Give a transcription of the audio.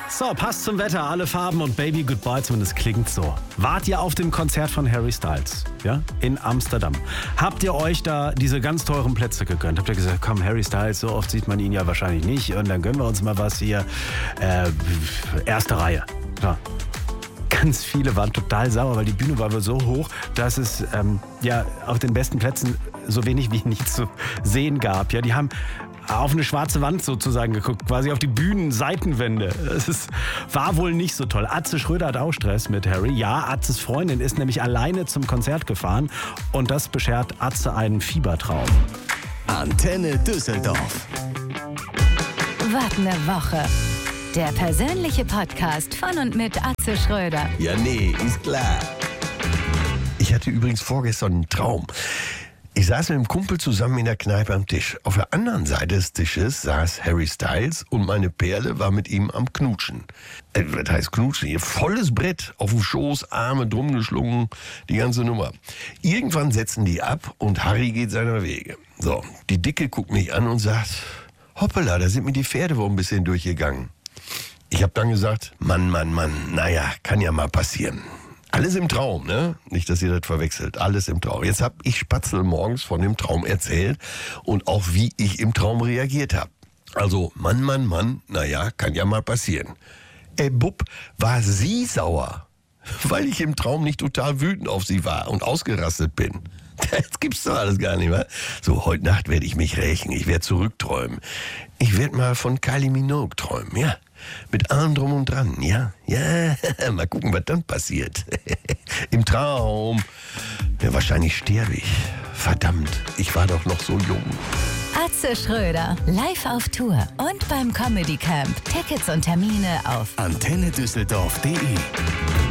So, passt zum Wetter, alle Farben und Baby Goodbye, zumindest klingt so. Wart ihr auf dem Konzert von Harry Styles, ja, in Amsterdam? Habt ihr euch da diese ganz teuren Plätze gegönnt? Habt ihr gesagt, komm, Harry Styles, so oft sieht man ihn ja wahrscheinlich nicht und dann gönnen wir uns mal was hier. Erste Reihe. Ja. Ganz viele waren total sauer, weil die Bühne war so hoch, dass es auf den besten Plätzen so wenig wie nichts zu sehen gab. Ja, die haben auf eine schwarze Wand sozusagen geguckt, quasi auf die Bühnenseitenwände. War wohl nicht so toll. Atze Schröder hat auch Stress mit Harry. Ja, Atzes Freundin ist nämlich alleine zum Konzert gefahren und das beschert Atze einen Fiebertraum. Antenne Düsseldorf. Wart eine Woche. Der persönliche Podcast von und mit Atze Schröder. Ja, nee, ist klar. Ich hatte übrigens vorgestern einen Traum. Ich saß mit einem Kumpel zusammen in der Kneipe am Tisch. Auf der anderen Seite des Tisches saß Harry Styles und meine Perle war mit ihm am Knutschen. Was heißt Knutschen? Hier volles Brett, auf dem Schoß, Arme drum geschlungen, die ganze Nummer. Irgendwann setzen die ab und Harry geht seiner Wege. So, die Dicke guckt mich an und sagt, hoppala, da sind mir die Pferde wohl ein bisschen durchgegangen. Ich habe dann gesagt, Mann, naja, kann ja mal passieren. Alles im Traum, ne? Nicht, dass ihr das verwechselt. Alles im Traum. Jetzt habe ich Spatzel morgens von dem Traum erzählt und auch wie ich im Traum reagiert habe. Also, Mann, naja, kann ja mal passieren. Bub, war sie sauer, weil ich im Traum nicht total wütend auf sie war und ausgerastet bin. Das gibt's doch alles gar nicht, wa? So, heute Nacht werde ich mich rächen. Ich werde zurückträumen. Ich werde mal von Kylie Minogue träumen, ja? Mit allem drum und dran, ja? Ja, mal gucken, was dann passiert. Im Traum. Ja, wahrscheinlich sterbe ich. Verdammt, ich war doch noch so jung. Atze Schröder, live auf Tour und beim Comedy Camp. Tickets und Termine auf antennedüsseldorf.de